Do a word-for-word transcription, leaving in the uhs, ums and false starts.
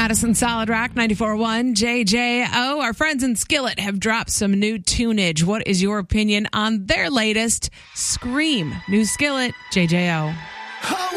Madison Solid Rock ninety-four point one J J O. Our friends in Skillet have dropped some new tunage. What is your opinion on their latest Scream? New Skillet, J J O.